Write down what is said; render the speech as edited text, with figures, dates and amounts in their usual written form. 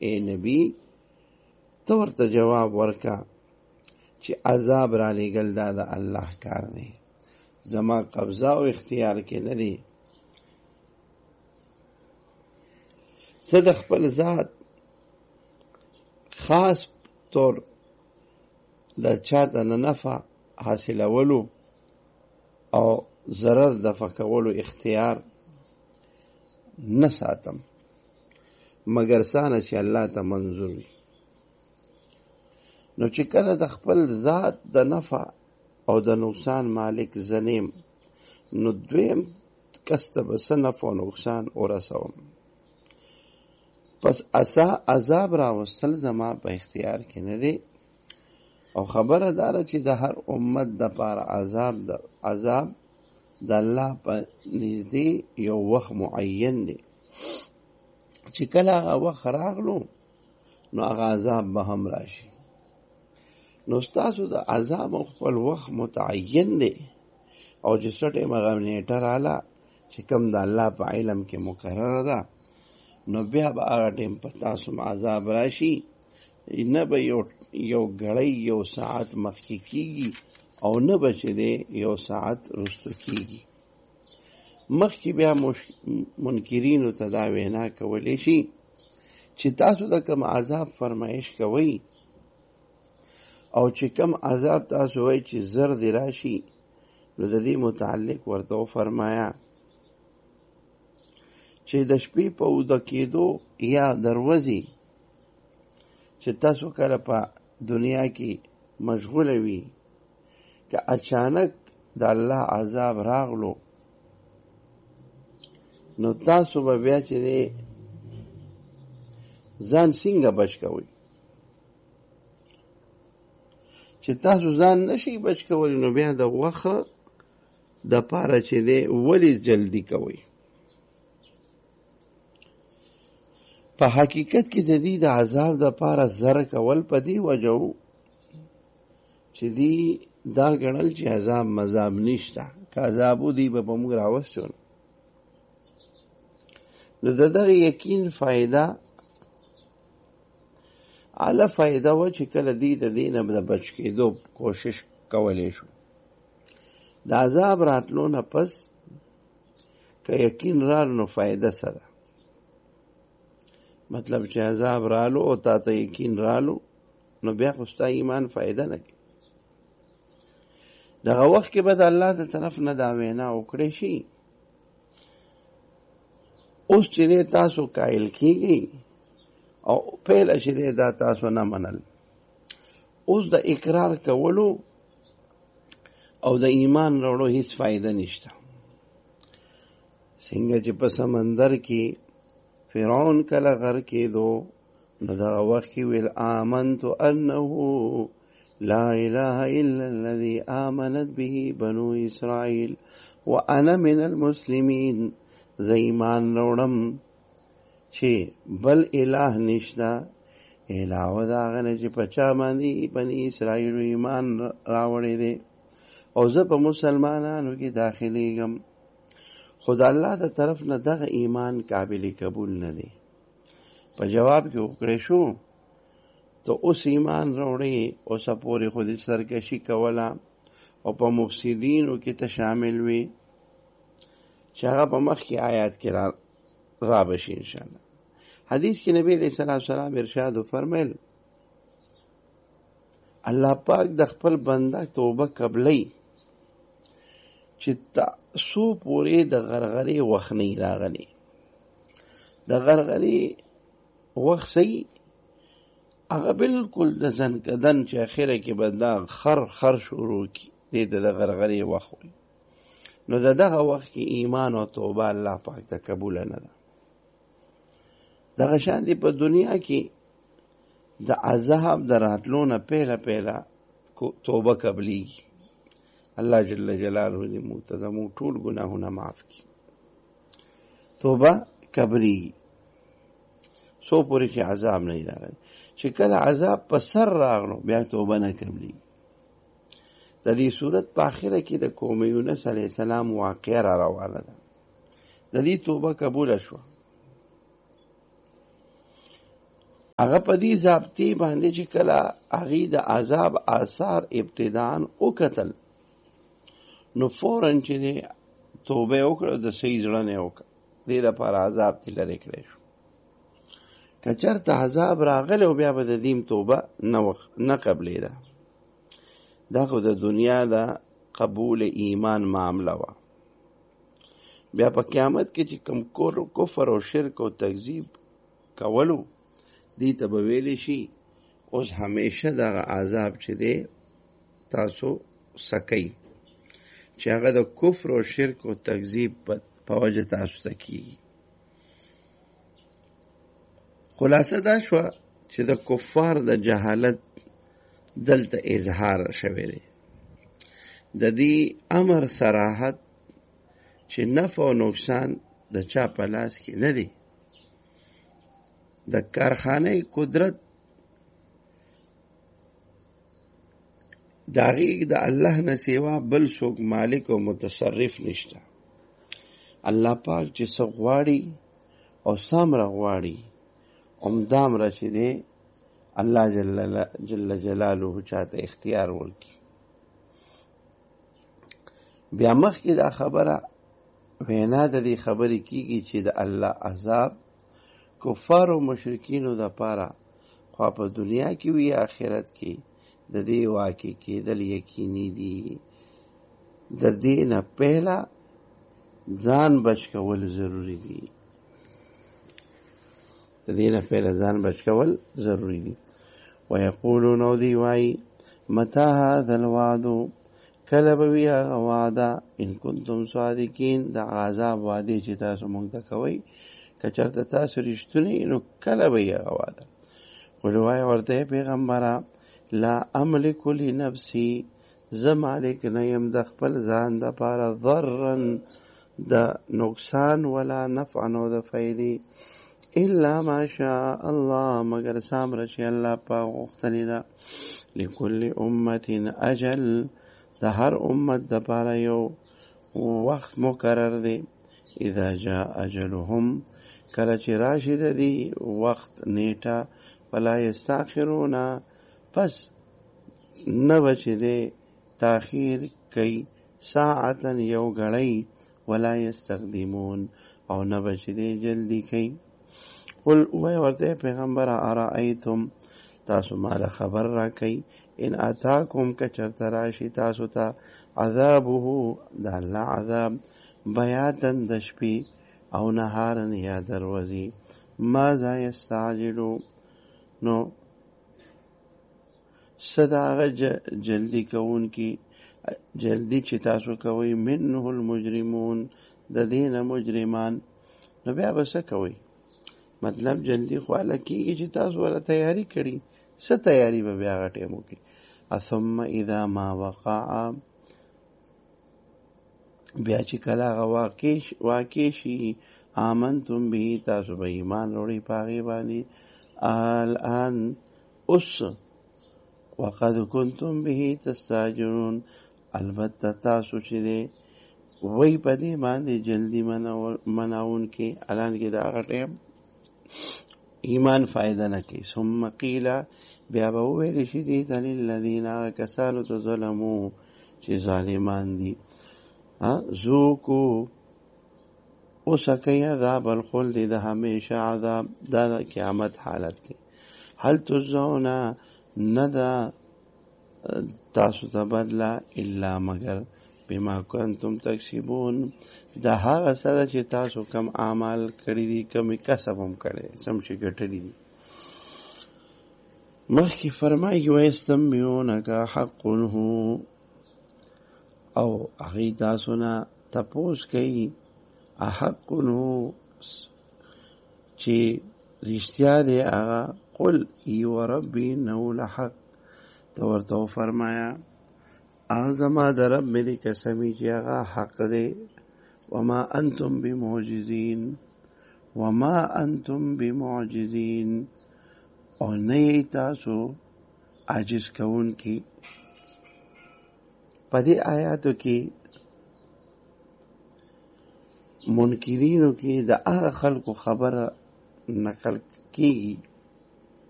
اے نبی ته ورته جواب ورکا چې عذاب را لېږل دا د الله کار دی، زما قبضه او اختیار کې نه دی. زه د خپل ذات خاص طور د چاته نه نفع حاصلولو او ضرر دفع کولو اختیار نه ساتم مگر سانه چې الله ته منظور وي. نو چې کله د خپل ذات د نفع او د نقصان مالک زنیم، نو دویم کس ته به څه نفع او نقصان ورسوم. پس عذاب راوستل زما په اختیار کې نه دی، او خبره داره چې د هر امت د پاره عذاب د الله په نږدې یو وخت معین دی، چې کله هغه وخت راغلو نو هغه عذاب به هم راشي. نو ستاسو د عذاب خپل وخت متعین دی، او چې څه ټیم هغه نیټه راله چې کوم د الله په علم کې مقرره ده، نو بیا به هغه ټیم په تاسو عذاب راشي. نه به یو غړی یو ساعت مخکې کیږي او نه به چې دی یو ساعت رستو کیږي. مخکې بیا منکرینو ته دا وینا کولی شي چې تاسو د کوم عذاب فرمایش کوئ، او چې کم عذاب تاسو وای چې زر دی راشي، نو د دې متعلق ورته فرمایا چې د شپې په اوده کېدو یا دروازې چې تاسو کله په دنیا کې مشغوله وي، که اچانک د الله عذاب راغلو، نو تاسو به بیا چې دی ځان څنګه بچ کوئ. چې تاسو ځان نشئ بچ کولی، نو بیا د وخه د پاره چې دی ولې جلدی کوئ. په حقیقت کې د دې د عذاب د پاره زر کول په دې وجو چې دی دا ګڼل چې عذاب مذاب نشته، که عذابو دی به په موږ راوستو. نو د دغه یقین فایده اعلی فایده و چې کله دی د دې نه د بچ کېدو کوشش کولی شو. د عذاب راتلو نه پس که یقین رالو نو فایده څه ده؟ مطلب چې عذاب رالو او تا ته یقین رالو، نو بیا خو ستا ایمان فایده نه کوي. دغه وخت کې به د الله د طرف نه دا وینا وکړی شي، اوس چې دی تاسو قایل کېږئ او پهله چې دی دا تاسو نه منل، اوس د اقرار کولو او د ایمان راوړو هیڅ فایده نشته. څنګه چې په سمندر کې فرعون کله غرق کېدو، نو دغه وخت کې ویل آمنت انه لا اله الا الذي آمنت به بنو اسرائیل وانا من المسلمین. زه ایمان راوړم چې بل اله نشته علاوه د هغه نه چې په چا باندې بني اسرائیل ایمان راوړی دی، او زه په مسلمانانو کې داخليږم. خدا الله د طرف نه دغه ایمان قابل قبول نه دی. په جواب کې وکړې شو ته اوس ایمان راوړې، اوس پورې خو دې سرکشي کوله او په مفسدینو کې ته شامل وي، چې هغه په مخکې آیات کې را بشي انشاءالله. حدیث کې نبی علیہ السلام ارشاد فرمایل الله پاک د خپل بنده توبه قبلې چې تاسو پورې د غرغرې وخت نه راغلی. د غرغرې وخت سي هغه بالکل د ځنکدن چې اخره کې به دا خر شروع کی دې د غرغرې وخت وي. نو دغه وخت کې ایمان او توبه الله پاک ته قبول نه ده. دغه شان دی په دنیا کې د عذاب دراتلو نه پهله توبه قبلېږي. الله جل جلاله دې موږ ته زموږ ټول ګناهونه معاف کړي. توبه قبلېږي څو پورې چې عذاب نه راغلی. چې کله عذاب په سر راغلو بیا توبه نه قبلېږي. د دې صورت په آخره کې د قوم یونس علیه السلام واقعه را روانه ده. د دې توبه قبوله شوه. هغه په دې ضابطې باندې چې کله هغې د عذاب آثار ابتداءً وکتل نو فوراً چې دی توبه یې وکړه، د صحیح زړه نه یې وکړه، دې لپاره عذاب ترې لرې کړی شو. که چېرته عذاب راغلی او بیا به د دې توبه نه قبلېده. دا خو د دنیا د قبول ایمان معامله وه. بیا په قیامت کې چې کوم کفر او شرک او تکذیب کولو دې ته به ویلی شي اوس همیشه دغه عذاب چې دی تاسو سکی چې هغه د کفر او شرک او تکذیب په وجه تاسو ته کیږي. خلاصه دا شوه چې د کفار د جهالت دلته اظهار شوی دی. د دې امر صراحت چې نفع او نقصان د چا په لاس کې نه دی. د کارخانه قدرت د هغې د الله نه سوا بل څوک مالک او متصرف نشته. الله پاک چې څه غواړي او څومره غواړي همدامره چې دی الله جل جلاله چاته اختیار ورکړي. بیا مخکې دا خبره وینا د دې خبرې کیږي چې د الله عذاب کفار او مشرکینو دپاره خوا په دنیا کې وي آخرت کې د دې واقع کېدل یقیني دي. د دې نه پهله ځان بچ کول ضروری دي. د دې نه پهله ځان بچ کول ضروری دي. ویقولون او دی وایي متى هذا الوعد، کله به وي هغه وعده، ان کنتم صادقین، د عذاب وعدې چې تاسو مونږ ته کوئ که چېرته تاسو رښتونی نو کله به وي هغه وعده. قل وایه ورته پیغمبره لا املک لنفسي، زه مالک نه یم د خپل ځان دپاره ضرن د نقصان ولا نفعا او د فایدې الا ما شاء الله، مگر څومره چې الله پاک غوښتلې ده. لکل امة اجل، د هر امت دپاره یو وخت مقرر دی. اذا جاء اجلهم، کله چې راشي د دې وخت نیټه، فلا یستاخرون، پس نه به چې دی تاخیر کوي، ساعتا یو غړی، ولا یستقدمون، او نه به چې دی جلدی کوي. قل وای ورته پیغمبره ارایتم، تاسو مال خبر را کوي، ان اتاکم که چرته راشي تاسو ته عذابه، د الله عذاب، بیاتن د شپې او نهارن یا دروازی، ماذا یستعجلو، نو صداغه جلدی کون کی، جلدی چې تاسو کوي، منه المجرمون، د دین مجرمان، نو بیا بس کوي. مطلب جلدی خواله کیږي چې تاسو ولا تیاری کړی، څه تیاری به بیا غټیمو کی. ثم اذا ما وقع، بیا چې کله هغه واقع شي، آمنتم به، تاسو به ایمان وروړئ په هغې باندې. الان اوس، وقد کنتم به تستعجلون، البته تاسو چې دی وی په دې باندې جلدی مناون کې، الان کې د هغه ټیم ایمان فائدہ نه کوي. ثم قیل، بیا به وویل شي دې ته للذین، هغه کسانو ته ظلمو چې ظالمان دي، ذوقوا اوسکئ عذاب الخلد، د همیشه عذاب، دا د قیامت حالت دی. هل تجزون، نه ده تاسو ته بدله، الا مگر بما کنتم تکسبون، د هغه سره چې تاسو کم اعمال کړي دي، کم کسب هم کړي، سم چې ګټلي دي. مخکې فرمایي ویستنبئونک حق هو، او هغې تاسو نه تپوس کوي احق هو، چې رښتیا دی هغه. قل ای وربی انه لحق، ته ورته وفرمایه هغه زما د رب مې دی قسمي چې هغه حق دی. وما انتم بمعجزین، وما انتم بمعجزین، او نه یې تاسو عاجز کوون کی. په دې آیاتو کې منکرینو کې د هغه خلکو خبره نقل کیږي